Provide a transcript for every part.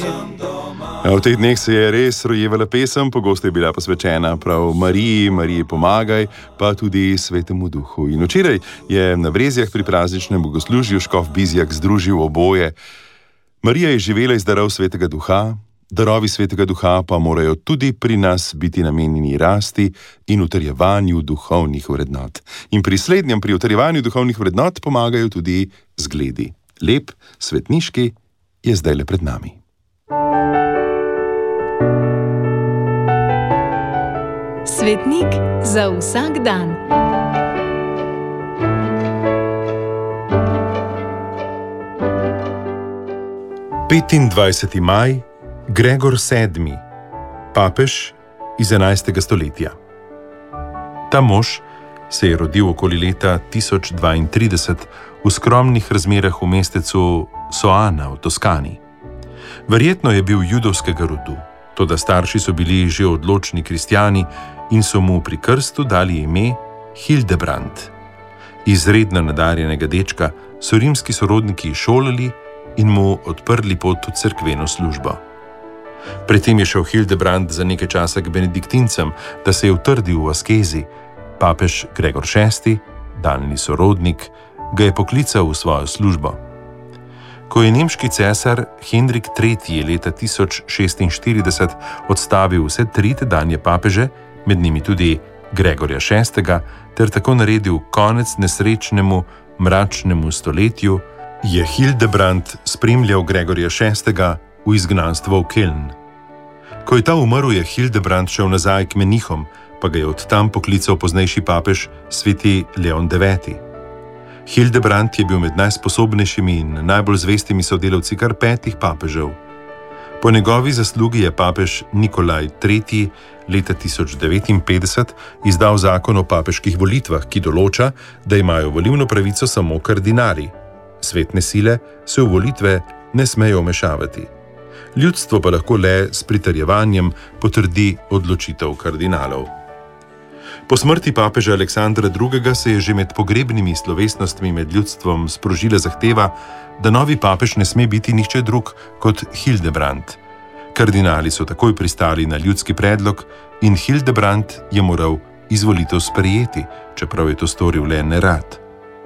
V teh dneh se je res rojevala pesem, pogosto je bila posvečena prav Mariji pomagaj, pa tudi Svetemu Duhu. In včeraj je na Brezjah pri prazničnem bogoslužju škof Bizjak združil oboje. Marija je živela iz darov Svetega Duha, darovi Svetega Duha pa morajo tudi pri nas biti namenjeni rasti in utrjevanju duhovnih vrednot. In pri slednjem, pri utrjevanju duhovnih vrednot, pomagajo tudi zgledi. Lep svetniški je zdajle pred nami. Svetnik za vsak dan. Maj, Gregor VII, papež iz 11. stoletja. Ta mož se je rodil okoli leta 1032 v skromnih razmerah v mestecu Soana v Toskani. Verjetno je bil judovskega rodu, toda starši so bili že odločni kristjani in so mu pri krstu dali ime Hildebrand. Izredno nadarjenega dečka so rimski sorodniki šolali in mu odprli pot v cerkveno službo. Predtem je šel Hildebrand za nekaj časa k benediktincem, da se je utrdil v askezi. Papež Gregor VI, daljni sorodnik, ga je poklical v svojo službo. Ko je nemški cesar Henrik III. Leta 1046 odstavil vse tri tedanje papeže, med njimi tudi Gregorja VI., ter tako naredil konec nesrečnemu, mračnemu stoletju, je Hildebrand spremljal Gregorja VI. V izgnanstvo v Keln. Ko je ta umrl, je Hildebrand šel nazaj k menihom, pa ga je od tam poklical poznejši papež sveti Leon IX. Hildebrand je bil med najsposobnejšimi in najbolj zvestimi sodelavci kar 5 papežev. Po njegovi zaslugi je papež Nikolaj III. Leta 1059 izdal zakon o papeških volitvah, ki določa, da imajo volilno pravico samo kardinali. Svetne sile se v volitve ne smejo vmešavati. Ljudstvo pa lahko le s pritrjevanjem potrdi odločitev kardinalov. Po smrti papeža Aleksandra II. Se je že med pogrebnimi slovesnostmi med ljudstvom sprožila zahteva, da novi papež ne sme biti nihče drug kot Hildebrand. Kardinali so takoj pristali na ljudski predlog in Hildebrand je moral izvolitev sprejeti, čeprav je to storil le nerad.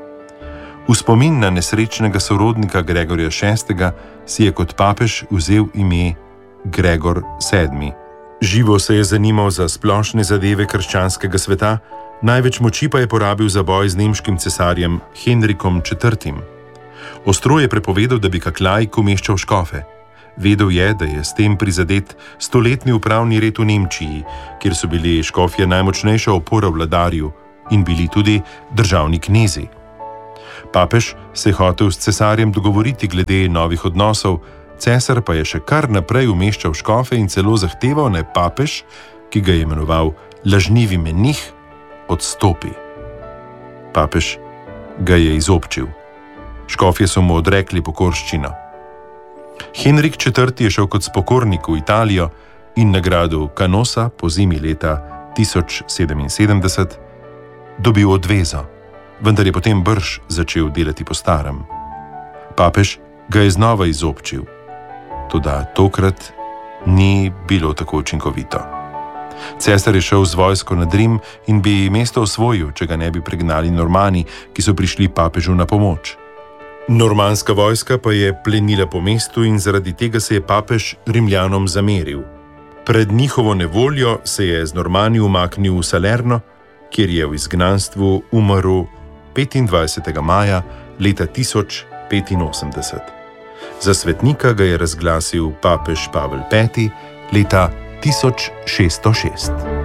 V spomin na nesrečnega sorodnika Gregorja VI. Si je kot papež vzel ime Gregor VII. Živo se je zanimal za splošne zadeve krščanskega sveta, največ moči pa je porabil za boj z nemškim cesarjem Henrikom IV. Ostro je prepovedal, da bi kak laik umeščal škofe. Vedel je, da je s tem prizadet stoletni upravni red v Nemčiji, kjer so bili škofje najmočnejša opora vladarju in bili tudi državni knezi. Papež se je hotel s cesarjem dogovoriti glede novih odnosov, cesar pa je še kar naprej umeščal škofe in celo zahteval, naj papež, ki ga je imenoval lažnivi menih, odstopi. Papež ga je izobčil. Škofje so mu odrekli pokorščino. Henrik IV. Je šel kot spokornik v Italijo in na gradu Canosa po zimi leta 1077 dobil odvezo, vendar je potem brž začel delati po starem. Papež ga je znova izobčil, toda tokrat ni bilo tako učinkovito. Cesar je šel z vojsko nad Rim in bi mesto osvojil, če ga ne bi pregnali Normani, ki so prišli papežu na pomoč. Normanska vojska pa je plenila po mestu in zaradi tega se je papež Rimljanom zameril. Pred njihovo nevoljo se je z Normani umaknil v Salerno, kjer je v izgnanstvu umrl 25. maja leta 1085. Za svetnika ga je razglasil papež Pavel V. leta 1606.